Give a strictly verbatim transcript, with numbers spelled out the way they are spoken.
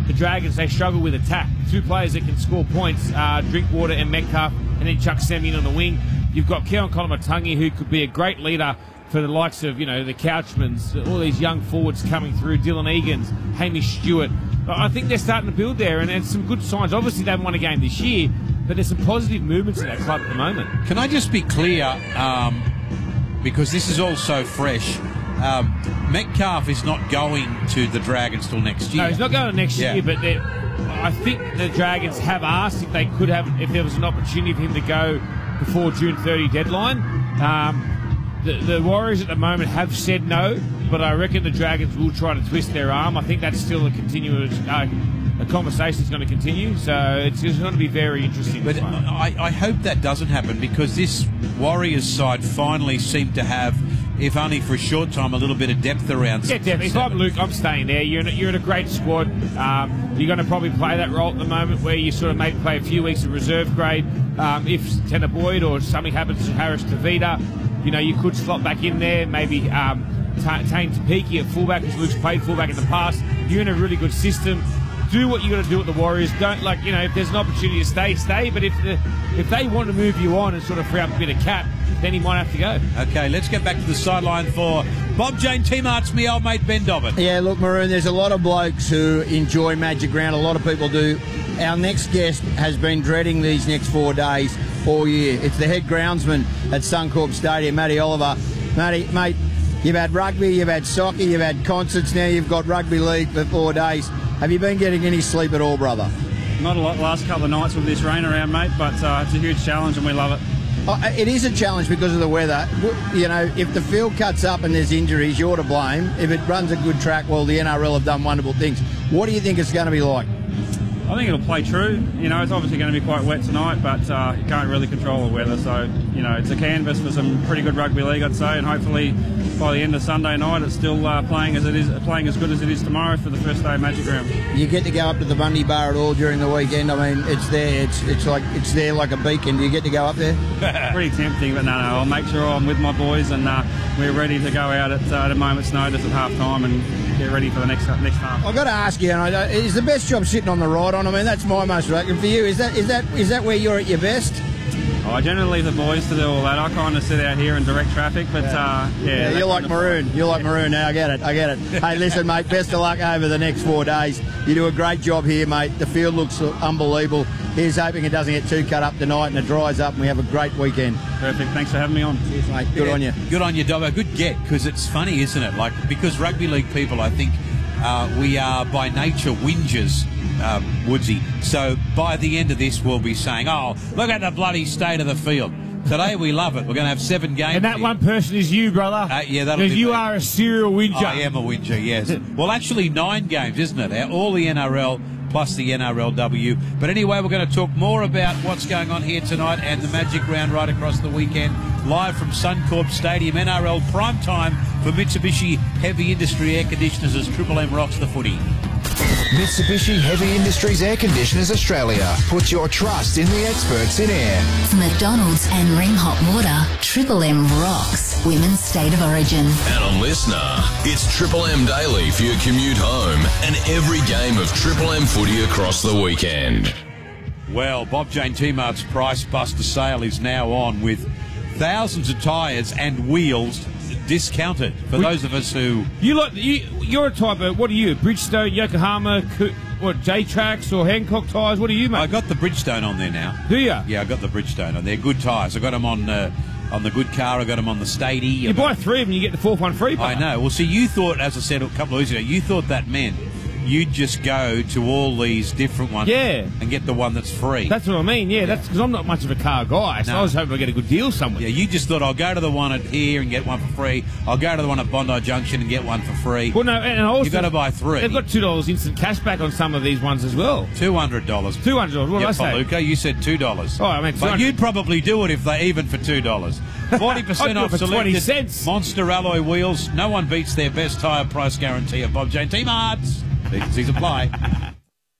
the Dragons, they struggle with attack. Two players that can score points, uh, Drinkwater and Metcalf, and then Chuck Semi on the wing. You've got Keon Kolomatangi, who could be a great leader for the likes of, you know, the Couchmans, all these young forwards coming through, Dylan Egan's, Hamish Stewart. I think they're starting to build there, and it's some good signs. Obviously, they haven't won a game this year, but there's some positive movements in that club at the moment. Can I just be clear, um, because this is all so fresh, um, Metcalf is not going to the Dragons till next year. No, he's not going next yeah. year, but I think the Dragons have asked if they could have, if there was an opportunity for him to go before June thirtieth deadline. Um, The, the Warriors at the moment have said no, but I reckon the Dragons will try to twist their arm. I think that's still a continuous uh, a conversation that's going to continue, so it's just going to be very interesting. But I, I hope that doesn't happen, because this Warriors side finally seemed to have, if only for a short time, a little bit of depth around. Yeah, definitely. If I'm Luke, I'm staying there. You're in a, you're in a great squad. Um, you're going to probably play that role at the moment where you sort of maybe play a few weeks of reserve grade. Um, if Tanner Boyd or something happens to Harris Tavita, you know, you could slot back in there, maybe um, Tane Tapiki at fullback, because Luke's played fullback in the past. You're in a really good system. Do what you got to do at the Warriors. Don't, like, you know, if there's an opportunity to stay, stay. But if the, if they want to move you on and sort of free up a bit of cap, then he might have to go. Okay, let's get back to the sideline for Bob Jane T-Mart's me old mate Ben Dobbin. Yeah, look, Maroon, there's a lot of blokes who enjoy Magic Round. A lot of people do. Our next guest has been dreading these next four days all year. It's the head groundsman at Suncorp Stadium, Matty Oliver. Matty, mate, you've had rugby, you've had soccer, you've had concerts, now you've got rugby league for four days. Have you been getting any sleep at all, brother? Not a lot the last couple of nights with this rain around, mate, but uh, it's a huge challenge and we love it. Oh, it is a challenge because of the weather. You know, if the field cuts up and there's injuries, you're to blame. If it runs a good track, well, the N R L have done wonderful things. What do you think it's going to be like? I think it'll play true. You know, it's obviously going to be quite wet tonight, but uh, you can't really control the weather. So, you know, it's a canvas for some pretty good rugby league, I'd say, and hopefully by the end of Sunday night, it's still uh, playing as it is, playing as good as it is tomorrow for the first day of Magic Round. You get to go up to the Bundy Bar at all during the weekend? I mean, it's there. It's it's like it's there like a beacon. Do you get to go up there? Pretty tempting, but no, no. I'll make sure I'm with my boys, and uh, we're ready to go out at, uh, at a moment's notice at half time and get ready for the next next half. I've got to ask you, and I, is the best job sitting on the ride on? I mean, that's my most reckon. For you, is that is that is that where you're at your best? Oh, I generally leave the boys to do all that. I kind of sit out here and direct traffic, but yeah, uh, yeah, yeah you're like Maroon. You're like Maroon now. I get it. I get it. Hey, listen, mate. Best of luck over the next four days. You do a great job here, mate. The field looks unbelievable. Here's hoping it doesn't get too cut up tonight and it dries up and we have a great weekend. Perfect. Thanks for having me on. Cheers, mate. Good yeah, on you. Good on you, Dobbo. Good get, because it's funny, isn't it? Like, because rugby league people, I think, uh, we are by nature whingers. Um, Woodsy. So by the end of this, we'll be saying, "Oh, look at the bloody state of the field." Today we love it. We're going to have seven games. And that here. one person is you, brother. Uh, yeah, that'll be Because you me. are a serial whinger. I am a whinger, yes. Well, actually, nine games, isn't it? All the N R L plus the N R L W. But anyway, we're going to talk more about what's going on here tonight and the Magic Round right across the weekend. Live from Suncorp Stadium, N R L prime time for Mitsubishi Heavy Industry Air Conditioners as Triple M rocks the footy. Mitsubishi Heavy Industries Air Conditioners Australia. Put your trust in the experts in air. For McDonald's and Ring Hot Water, Triple M rocks Women's State of Origin. And a listener, it's Triple M Daily for your commute home and every game of Triple M footy across the weekend. Well, Bob Jane T-Mart's Price Buster sale is now on with thousands of tyres and wheels discounted for we, those of us who... You like, you, you're a type of... What are you? Bridgestone, Yokohama, what, J-Tracks or Hancock tyres? What are you, mate? I got the Bridgestone on there now. Do you? Yeah, I got the Bridgestone on there. Good tyres. I got them on... Uh, on the good car, I got them on the Stady. You buy three of them, you get the fourth one free. I know. Well, see, you thought, as I said a couple of weeks ago, you thought that meant you'd just go to all these different ones yeah. and get the one that's free. That's what I mean, yeah. yeah. That's because I'm not much of a car guy, so no. I was hoping I'd get a good deal somewhere. Yeah, you just thought, I'll go to the one at here and get one for free. I'll go to the one at Bondi Junction and get one for free. Well, no, and also... You've got to buy three. They've got two dollars instant cash back on some of these ones as well. two hundred dollars. two hundred dollars, what yep, did I say? Luca, you said two dollars. Oh, I mean, but you'd probably do it if they even for two dollars. forty percent off for selected twenty cents. Monster alloy wheels. No one beats their best tyre price guarantee of Bob Jane T-Mart's. These apply.